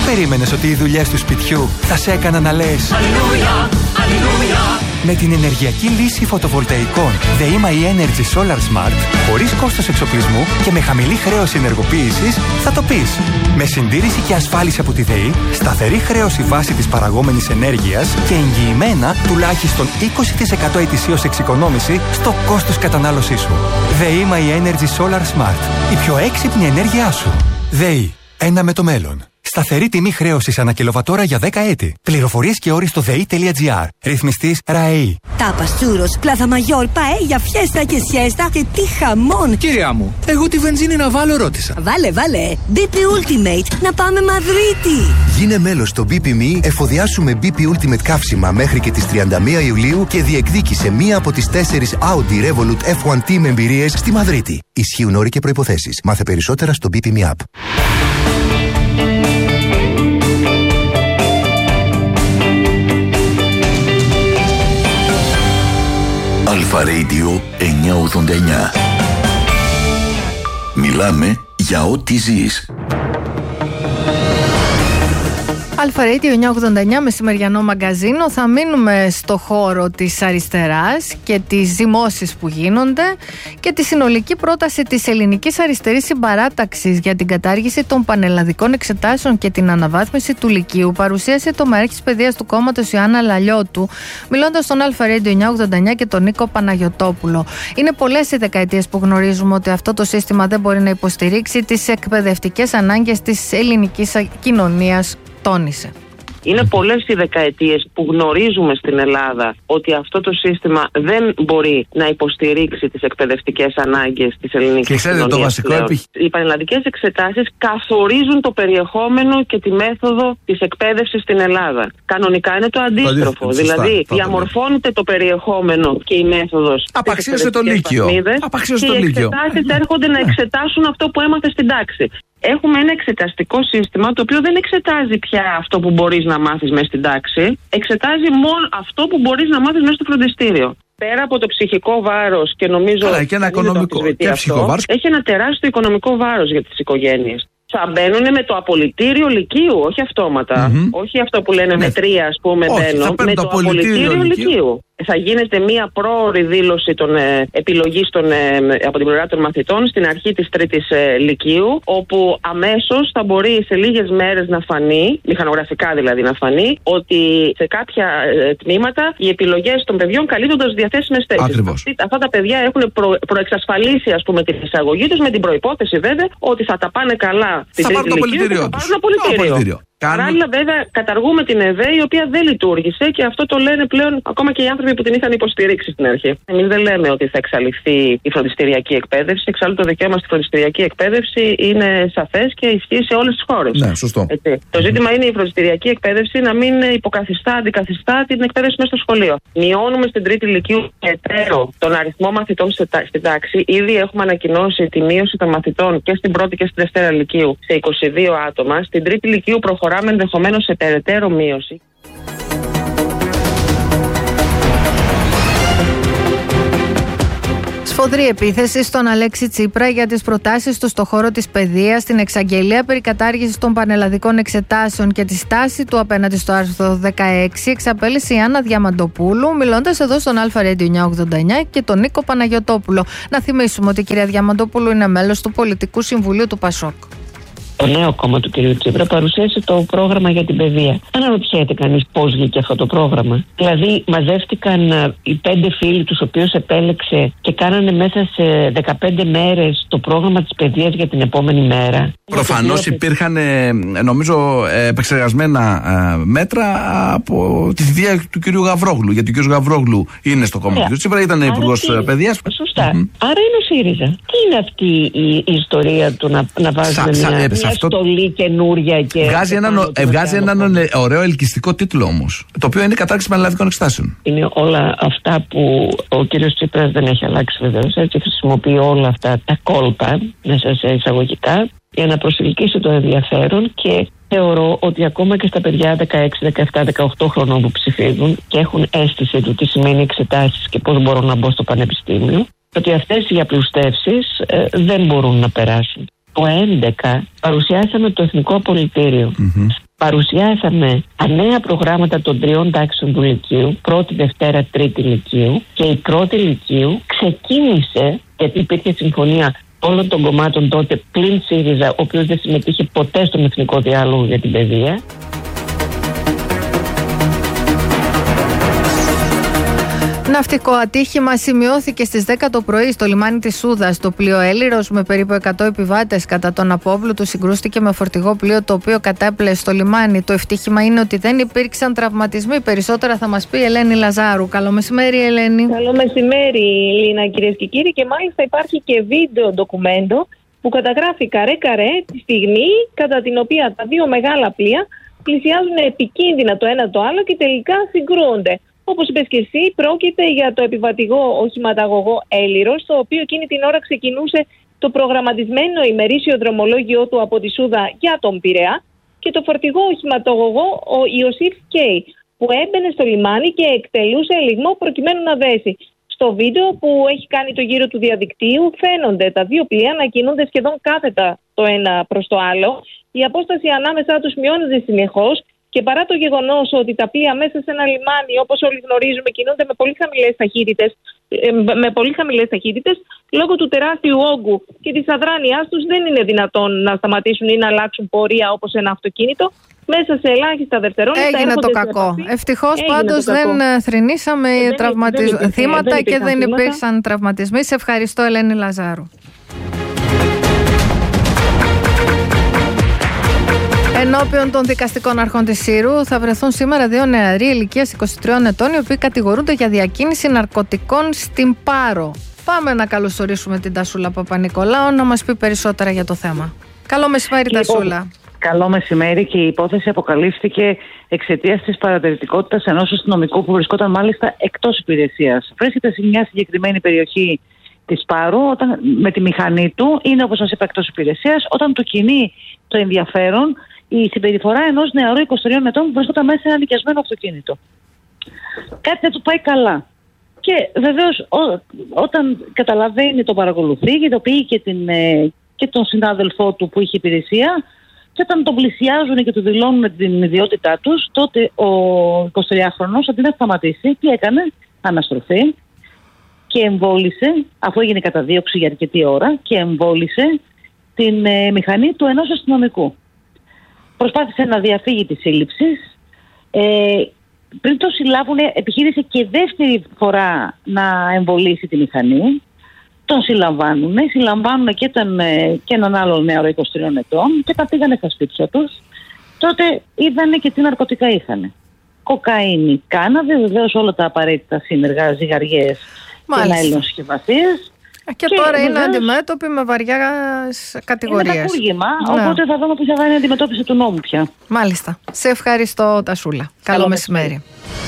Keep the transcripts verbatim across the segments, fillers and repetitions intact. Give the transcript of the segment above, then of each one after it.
περίμενες ότι οι δουλειές του σπιτιού θα σε έκαναν να λες Αλληλούια, Αλληλούια? Με την ενεργειακή λύση φωτοβολταϊκών ΔΕΗ Energy Solar Smart, χωρίς κόστος εξοπλισμού και με χαμηλή χρέωση ενεργοποίησης, θα το πεις. Με συντήρηση και ασφάλιση από τη ΔΕΗ, σταθερή χρέωση βάση της παραγόμενης ενέργειας και εγγυημένα τουλάχιστον είκοσι τοις εκατό ετησίως εξοικονόμηση στο κόστος κατανάλωσής σου. ΔΕΗ Energy Solar Smart. Η πιο έξυπνη ενέργειά σου. ΔΕΗ. Ένα με το μέλλον. Σταθερή τιμή χρέωσης ανά κιλοβατόρα για δέκα έτη. Πληροφορίες και όροι στο δε.gr. Ρυθμιστής ΡΑΕΗ. Τάπας, τσούρος, πλάθα μαγιόρ, παέλια, φιέστα και σιέστα και τι χαμόν. Κυρία μου, εγώ τη βενζίνη να βάλω ρώτησα. Βάλε, βάλε. μπι πι Ultimate, να πάμε Μαδρίτη. Γίνε μέλος στο μπι πι εμ ι, εφοδιάσου με μπι πι Ultimate καύσιμα μέχρι και τις τριάντα μία Ιουλίου και διεκδίκησε μία από τις τέσσερις Audi Revolut εφ ουάν Team εμπειρίες στη Μαδρίτη. Ισχύουν όροι και προϋποθέσεις. Μάθε περισσότερα στο μπι πι εμ ι App. Αλφα Radio εννιακόσια ογδόντα εννιά. Μιλάμε για ό,τι ζεις. Αλφα Radio εννιακόσια ογδόντα εννιά, μεσημεριανό μαγκαζίνο. Θα μείνουμε στο χώρο της αριστεράς και τις ζυμώσεις που γίνονται και τη συνολική πρόταση της Ελληνικής Αριστερής Συμπαράταξης για την κατάργηση των πανελλαδικών εξετάσεων και την αναβάθμιση του Λυκείου. Παρουσίασε το μεράρχης παιδείας του κόμματος Ιωάννα Λαλιώτου, μιλώντας στον Αλφα Radio εννιακόσια ογδόντα εννιά και τον Νίκο Παναγιωτόπουλο. Είναι πολλές οι δεκαετίες που γνωρίζουμε ότι αυτό το σύστημα δεν μπορεί να υποστηρίξει τις εκπαιδευτικές ανάγκες της ελληνικής κοινωνίας. Τόνισε. Είναι πολλές οι δεκαετίες που γνωρίζουμε στην Ελλάδα ότι αυτό το σύστημα δεν μπορεί να υποστηρίξει τις εκπαιδευτικές ανάγκες της ελληνικής κοινωνίας. Και ξέρετε το βασικό επί... Οι πανελλαδικές εξετάσεις καθορίζουν το περιεχόμενο και τη μέθοδο της εκπαίδευσης στην Ελλάδα. Κανονικά είναι το αντίστροφο. Το δηλαδή σωστά, διαμορφώνεται το περιεχόμενο και η μέθοδος. Απαξίωσε το Λύκειο. Απαξίωσε το Λύκειο. Οι εξετάσεις έρχονται να εξετάσουν αυτό που έμαθε στην τάξη. Έχουμε ένα εξεταστικό σύστημα το οποίο δεν εξετάζει πια αυτό που μπορείς να μάθεις μέσα στην τάξη. Εξετάζει μόνο αυτό που μπορείς να μάθεις μέσα στο φροντιστήριο. Πέρα από το ψυχικό βάρος και νομίζω. Καλά, και ένα οικονομικό και ψυχικό βάρος. Έχει ένα τεράστιο οικονομικό βάρος για τις οικογένειες. Θα μπαίνουν με το απολυτήριο Λυκείου, όχι αυτόματα. Mm-hmm. Όχι αυτό που λένε ναι. με τρία, ας πούμε, μπαίνω. Με το, το απολυτήριο Λυκείου. Θα γίνεται μία πρόωρη δήλωση των, ε, επιλογής των, ε, από την πλευρά των μαθητών στην αρχή της τρίτης ε, Λυκείου, όπου αμέσως θα μπορεί σε λίγες μέρες να φανεί, μηχανογραφικά δηλαδή να φανεί, ότι σε κάποια ε, τμήματα οι επιλογές των παιδιών καλύπτονται ως διαθέσιμες θέσεις. Αυτή, αυτά τα παιδιά έχουν προ, προεξασφαλίσει, ας πούμε, την εισαγωγή τους, με την προϋπόθεση βέβαια ότι θα τα πάνε καλά στην τρίτη Λυκείου και θα πάρουν απολυτήριο. Παράλληλα, βέβαια, καταργούμε την ΕΔΕ, η οποία δεν λειτουργήσε και αυτό το λένε πλέον ακόμα και οι άνθρωποι που την είχαν υποστηρίξει στην αρχή. Εμείς δεν λέμε ότι θα εξαλειφθεί η φροντιστηριακή εκπαίδευση. Εξάλλου, το δικαίωμα στη φροντιστηριακή εκπαίδευση είναι σαφές και ισχύει σε όλες τις χώρες. Ναι, σωστό. Έτσι. Το ζήτημα είναι η φροντιστηριακή εκπαίδευση να μην υποκαθιστά, αντικαθιστά την εκπαίδευση μέσα στο σχολείο. Μειώνουμε στην τρίτη Λυκείου περαιτέρω τον αριθμό μαθητών στην τάξη. Ήδη έχουμε ανακοινώσει τη μείωση των μαθητών και στην πρώτη και στην δευτέρα Λυκείου σε είκοσι δύο άτομα. Στην τρίτη Λυκείου προχωράμε. Προχωράμε ενδεχομένως σε περαιτέρω μείωση. Σφοδρή επίθεση στον Αλέξη Τσίπρα για τις προτάσεις του στο χώρο της παιδείας, την εξαγγελία περί κατάργησης των πανελλαδικών εξετάσεων και τη στάση του απέναντι στο άρθρο δεκαέξι, εξαπέλυσε η Άννα Διαμαντοπούλου, μιλώντας εδώ στον Αλφα Radio εννιακόσια ογδόντα εννιά και τον Νίκο Παναγιωτόπουλο. Να θυμίσουμε ότι η κυρία Διαμαντοπούλου είναι μέλος του Πολιτικού Συμβουλίου του Πασόκ. Το νέο κόμμα του κ. Τσίπρα παρουσίασε το πρόγραμμα για την παιδεία. Αναρωτιέται κανείς πώς βγήκε αυτό το πρόγραμμα. Δηλαδή, μαζεύτηκαν uh, οι πέντε φίλοι τους, οποίους επέλεξε και κάνανε μέσα σε δεκαπέντε μέρες το πρόγραμμα της παιδείας για την επόμενη μέρα. Προφανώς υπήρχαν, νομίζω, επεξεργασμένα μέτρα από τη θητεία του κ. Γαβρόγλου. Γιατί ο κ. Γαβρόγλου είναι στο κόμμα του κ. Τσίπρα, ήταν υπουργός παιδείας. Σωστά. Mm-hmm. Άρα είναι ο ΣΥΡΙΖΑ. Τι είναι αυτή η, η ιστορία του να, να βάζουμε Σα, μια, μια αυτό... στολή καινούρια και. Βγάζει έναν, ε, βγάζει έναν ωραίο ελκυστικό τίτλο όμως. Το οποίο είναι η κατάργηση πανελλαδικών εξετάσεων. Είναι όλα αυτά που ο κ. Τσίπρας δεν έχει αλλάξει βεβαίως. Έτσι χρησιμοποιεί όλα αυτά τα κόλπα μέσα σε εισαγωγικά για να προσελκύσει το ενδιαφέρον και θεωρώ ότι ακόμα και στα παιδιά δεκαέξι, δεκαεπτά, δεκαοκτώ χρονών που ψηφίζουν και έχουν αίσθηση του τι σημαίνει εξετάσεις και πώς μπορούν να μπω στο πανεπιστήμιο, ότι αυτές οι απλουστεύσεις ε, δεν μπορούν να περάσουν. Το έντεκα παρουσιάσαμε το Εθνικό Απολυτήριο. Mm-hmm. Παρουσιάσαμε τα νέα προγράμματα των τριών τάξεων του Λυκείου, πρώτη, Δευτέρα, Τρίτη Λυκείου, και η πρώτη Λυκείου ξεκίνησε, γιατί υπήρχε συμφωνία όλων των κομμάτων τότε, πλην ΣΥΡΙΖΑ, ο οποίος δεν συμμετείχε ποτέ στον Εθνικό Διάλογο για την Παιδεία. Ναυτικό ατύχημα σημειώθηκε στις δέκα το πρωί στο λιμάνι της Σούδας. Το πλοίο Έλυρος με περίπου εκατό επιβάτες κατά τον απόβλου συγκρούστηκε με φορτηγό πλοίο το οποίο κατέπλε στο λιμάνι. Το ευτύχημα είναι ότι δεν υπήρξαν τραυματισμοί. Περισσότερα θα μας πει η Ελένη Λαζάρου. Καλό μεσημέρι, Ελένη. Καλό μεσημέρι, Λίνα, κυρίες και κύριοι. Και μάλιστα υπάρχει και βίντεο ντοκουμέντο που καταγράφει καρέ-καρέ τη στιγμή κατά την οποία τα δύο μεγάλα πλοία πλησιάζουν επικίνδυνα το ένα το άλλο και τελικά συγκρούονται. Όπως είπες και εσύ, πρόκειται για το επιβατηγό οχηματαγωγό Έλυρος, το οποίο εκείνη την ώρα ξεκινούσε το προγραμματισμένο ημερήσιο δρομολόγιο του από τη Σούδα για τον Πειραιά, και το φορτηγό οχηματαγωγό ο Ιωσήφ Κέι, που έμπαινε στο λιμάνι και εκτελούσε ελιγμό προκειμένου να δέσει. Στο βίντεο που έχει κάνει το γύρο του διαδικτύου φαίνονται τα δύο πλοία να κινούνται σχεδόν κάθετα το ένα προς το άλλο. Η απόσταση ανάμεσά τους μειώνεται συνεχώς. Και παρά το γεγονός ότι τα πλοία μέσα σε ένα λιμάνι, όπως όλοι γνωρίζουμε, κινούνται με πολύ χαμηλές ταχύτητες, με πολύ χαμηλές ταχύτητες, λόγω του τεράστιου όγκου και της αδράνειάς τους δεν είναι δυνατόν να σταματήσουν ή να αλλάξουν πορεία όπως ένα αυτοκίνητο. Μέσα σε ελάχιστα δευτερόλεπτα έγινε το κακό. Ευτυχώς πάντως δεν θρηνήσαμε τραυματισ... θύματα δεν και δεν υπήρξαν τραυματισμοί. Σε ευχαριστώ, Ελένη Λαζάρου. Ενώπιον των δικαστικών αρχών της Σύρου θα βρεθούν σήμερα δύο νεαροί ηλικίας είκοσι τριών ετών, οι οποίοι κατηγορούνται για διακίνηση ναρκωτικών στην Πάρο. Πάμε να καλωσορίσουμε την Τασούλα Παπα-Νικολάου να μας πει περισσότερα για το θέμα. Καλό μεσημέρι, Τασούλα. Καλό μεσημέρι. Και η υπόθεση αποκαλύφθηκε εξαιτίας της παρατηρητικότητας ενός αστυνομικού που βρισκόταν μάλιστα εκτός υπηρεσίας. Βρίσκεται σε μια συγκεκριμένη περιοχή της Πάρου όταν, με τη μηχανή του, είναι όπως σας είπα εκτός υπηρεσίας, όταν του κινεί το ενδιαφέρον η συμπεριφορά ενός νεαρού είκοσι τριών ετών που βρίσκονταν μέσα σε ένα νοικιασμένο αυτοκίνητο. Κάτι δεν του πάει καλά. Και βεβαίως ό, όταν καταλαβαίνει, το παρακολουθεί, ειδοποιεί και, την, ε, και τον συνάδελφό του που είχε υπηρεσία, και όταν τον πλησιάζουν και του δηλώνουν την ιδιότητά τους, τότε ο εικοσιτριάχρονος αντί να σταματήσει, τι έκανε? Αναστροφή και εμβόλισε, αφού έγινε καταδίωξη για αρκετή ώρα, και εμβόλισε την ε, μηχανή του ενός αστυνομικού. Προσπάθησε να διαφύγει τη σύλληψη. Ε, πριν το συλλάβουν, επιχείρησε και δεύτερη φορά να εμβολήσει τη μηχανή. Τον συλλαμβάνουν. Συλλαμβάνουν και, τον, ε, και έναν άλλο νέο είκοσι τριών ετών, και τα πήγανε στα σπίτια τους. Τότε είδανε και τι ναρκωτικά είχαν. Κοκαίνη, κάναβε, βεβαίως όλα τα απαραίτητα σύνεργα, ζυγαριές και νάιλον συσκευασίες. Και, και τώρα είναι αντιμέτωποι με βαριά κατηγορίες. Είναι κατούργημα, ναι. Οπότε θα δούμε ποια θα είναι η αντιμετώπιση του νόμου πια. Μάλιστα. Σε ευχαριστώ, Τασούλα. Καλό, Καλό μεσημέρι.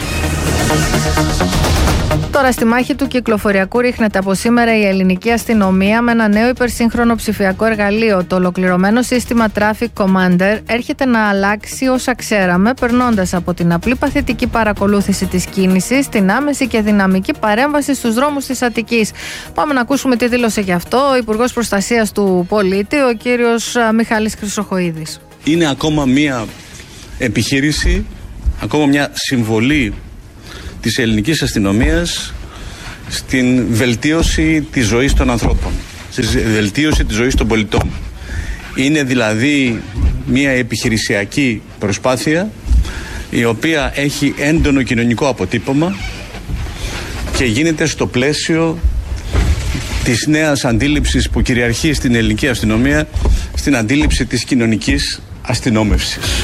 Τώρα στη μάχη του κυκλοφοριακού ρίχνεται από σήμερα η ελληνική αστυνομία με ένα νέο υπερσύγχρονο ψηφιακό εργαλείο. Το ολοκληρωμένο σύστημα Traffic Commander έρχεται να αλλάξει όσα ξέραμε, περνώντας από την απλή παθητική παρακολούθηση της κίνησης στην άμεση και δυναμική παρέμβαση στους δρόμους της Αττικής. Πάμε να ακούσουμε τι δήλωσε γι' αυτό ο Υπουργός Προστασίας του Πολίτη, ο κύριος Μιχάλης Χρυσοχοΐδης. Είναι ακόμα μια επιχείρηση, ακόμα μια συμβολή της ελληνικής αστυνομίας στην βελτίωση της ζωής των ανθρώπων, στη βελτίωση της ζωής των πολιτών. Είναι δηλαδή μια επιχειρησιακή προσπάθεια η οποία έχει έντονο κοινωνικό αποτύπωμα και γίνεται στο πλαίσιο της νέας αντίληψης που κυριαρχεί στην ελληνική αστυνομία, στην αντίληψη της κοινωνικής αστυνόμευσης.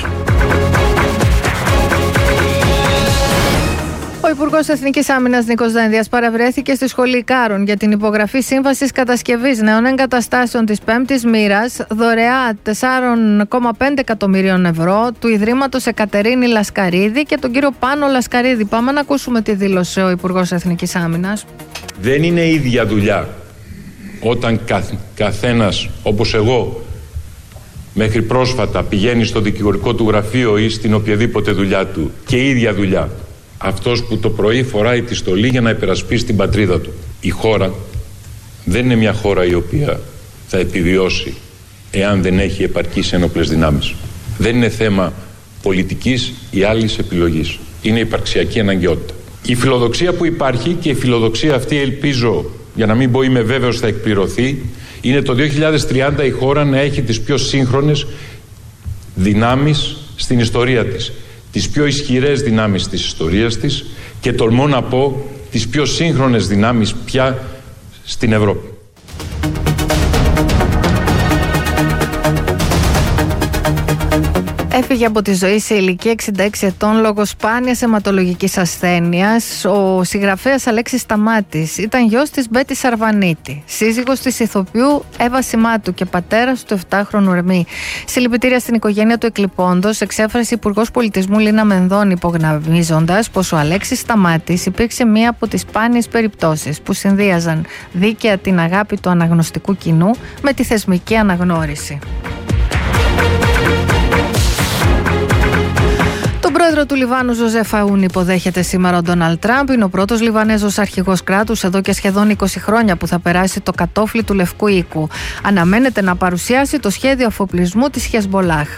Ο Υπουργός Εθνικής Άμυνας Νίκος Δένδιας παραβρέθηκε στη Σχολή Ικάρων για την υπογραφή σύμβασης κατασκευής νέων εγκαταστάσεων της πέμπτης μοίρας, δωρεά τέσσερα κόμμα πέντε εκατομμυρίων ευρώ, του Ιδρύματος Εκατερίνη Λασκαρίδη και τον κύριο Πάνο Λασκαρίδη. Πάμε να ακούσουμε τι δήλωσε ο Υπουργός Εθνικής Άμυνας. Δεν είναι ίδια δουλειά όταν καθ, καθένας όπως εγώ μέχρι πρόσφατα πηγαίνει στο δικηγορικό του γραφείο ή στην οποιαδήποτε δουλειά του, και η ίδια δουλειά αυτός που το πρωί φοράει τη στολή για να υπερασπίσει την πατρίδα του. Η χώρα δεν είναι μια χώρα η οποία θα επιβιώσει εάν δεν έχει επαρκείς ένοπλες δυνάμεις. Δεν είναι θέμα πολιτικής ή άλλης επιλογής. Είναι υπαρξιακή αναγκαιότητα. Η φιλοδοξία που υπάρχει, και η φιλοδοξία αυτή ελπίζω, για να μην πω είμαι βέβαιος θα εκπληρωθεί, είναι το δύο χιλιάδες τριάντα η χώρα να έχει τις πιο σύγχρονες δυνάμεις στην ιστορία της. Τις πιο ισχυρές δυνάμεις της ιστορίας της και τολμώ να πω τις πιο σύγχρονες δυνάμεις πια στην Ευρώπη. Έφυγε από τη ζωή σε ηλικία εξήντα έξι ετών λόγω σπάνιας αιματολογικής ασθένειας ο συγγραφέας Αλέξης Σταμάτης. Ήταν γιος της Μπέτη Σαρβανίτη, σύζυγος της ηθοποιού Εύα Σιμάτου και πατέρας του επτάχρονου Ερμή. Συλληπιτήρια στην οικογένεια του εκλειπώντος, εξέφρασε Υπουργός Πολιτισμού Λίνα Μενδώνη, υπογραμμίζοντας πως ο Αλέξης Σταμάτης υπήρξε μία από τις σπάνιες περιπτώσεις που συνδύαζαν δίκαια την αγάπη του αναγνωστικού κοινού με τη θεσμική αναγνώριση. Τον πρόεδρο του Λιβάνου Ζωζεφ Αούν υποδέχεται σήμερα ο Ντόναλντ Τραμπ. Είναι ο πρώτος Λιβανέζος αρχηγός κράτους εδώ και σχεδόν είκοσι χρόνια που θα περάσει το κατόφλι του Λευκού Οίκου. Αναμένεται να παρουσιάσει το σχέδιο αφοπλισμού της Χεσμολάχ.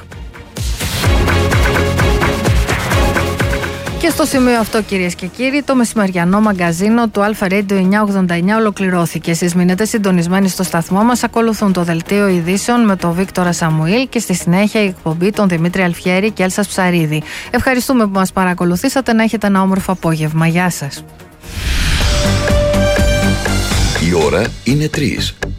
Και στο σημείο αυτό, κυρίες και κύριοι, το μεσημεριανό μαγκαζίνο του Αλφα Radio εννιακόσια ογδόντα εννιά ολοκληρώθηκε. Εσείς μείνετε συντονισμένοι στο σταθμό μας. Ακολουθούν το δελτίο ειδήσεων με τον Βίκτορα Σαμουήλ και στη συνέχεια η εκπομπή των Δημήτρη Αλφιέρη και Έλσας Ψαρίδη. Ευχαριστούμε που μας παρακολουθήσατε. Να έχετε ένα όμορφο απόγευμα. Γεια σας. Η ώρα είναι τρεις.